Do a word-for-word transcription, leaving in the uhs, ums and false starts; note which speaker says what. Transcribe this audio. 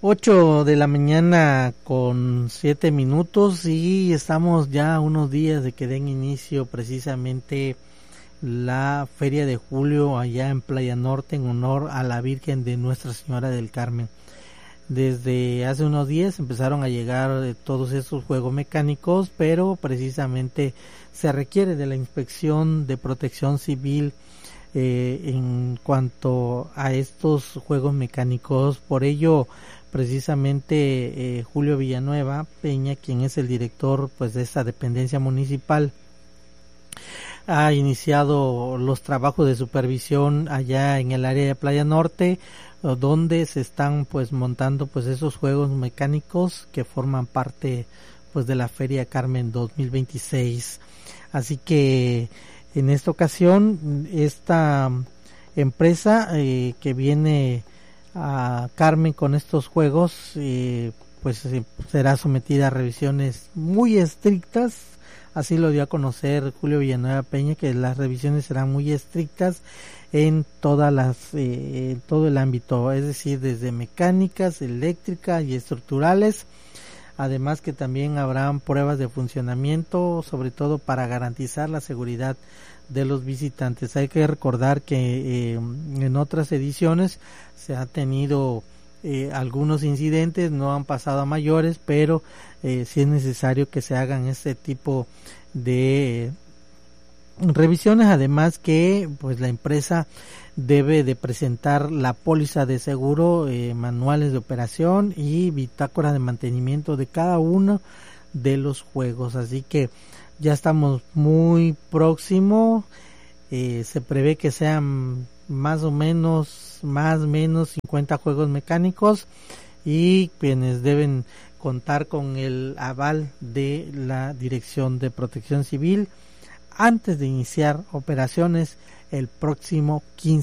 Speaker 1: Ocho de la mañana con siete minutos y estamos ya a unos días de que den inicio precisamente la Feria de Julio allá en Playa Norte en honor a la Virgen de Nuestra Señora del Carmen. Desde hace unos días empezaron a llegar todos estos juegos mecánicos, pero precisamente se requiere de la inspección de Protección Civil eh, en cuanto a estos juegos mecánicos. Por ello, precisamente eh, Julio Villanueva Peña, quien es el director pues de esta dependencia municipal, ha iniciado los trabajos de supervisión allá en el área de Playa Norte, donde se están pues montando pues esos juegos mecánicos que forman parte pues de la Feria Carmen dos mil veintiséis. Así que en esta ocasión esta empresa eh, que viene a Carmen con estos juegos eh, pues eh, será sometida a revisiones muy estrictas. Así lo dio a conocer Julio Villanueva Peña, que las revisiones serán muy estrictas en todas las eh, en todo el ámbito, es decir, desde mecánicas, eléctricas y estructurales. Además que también habrán pruebas de funcionamiento, sobre todo para garantizar la seguridad de los visitantes. Hay que recordar que eh, en otras ediciones se ha tenido eh, algunos incidentes, no han pasado a mayores, pero eh, sí es necesario que se hagan este tipo de revisiones. Además que pues la empresa debe de presentar la póliza de seguro, eh, manuales de operación y bitácora de mantenimiento de cada uno de los juegos. Así que ya estamos muy próximo, eh, se prevé que sean más o menos, más o menos cincuenta juegos mecánicos y quienes deben contar con el aval de la Dirección de Protección Civil antes de iniciar operaciones el próximo quince